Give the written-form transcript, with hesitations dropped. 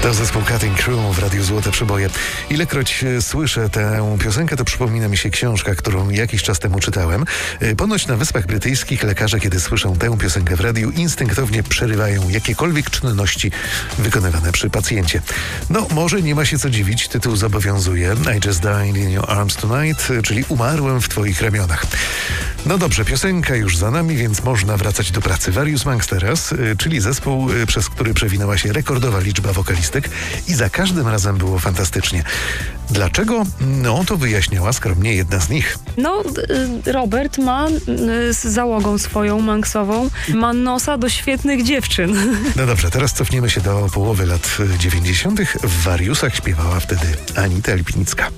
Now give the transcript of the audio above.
To zespół Cutting Crew w Radiu Złote Przeboje. Ilekroć słyszę tę piosenkę, to przypomina mi się książka, którą jakiś czas temu czytałem. Ponoć na Wyspach Brytyjskich lekarze, kiedy słyszą tę piosenkę w radiu, instynktownie przerywają jakiekolwiek czynności wykonywane przy pacjencie. No, może nie ma się co dziwić, tytuł zobowiązuje. I just died in your arms tonight, czyli umarłem w twoich ramionach. No dobrze, piosenka już za nami, więc można wracać do pracy. Various Monks teraz, czyli zespół, przez który przewinęła się rekordowa liczba wokalistek i za każdym razem było fantastycznie. Dlaczego? No, to wyjaśniała skromnie jedna z nich. No, Robert ma z załogą swoją manksową, ma nosa do świetnych dziewczyn. No dobrze, teraz cofniemy się do połowy lat 90. W Wariusach śpiewała wtedy Anita Lipnicka.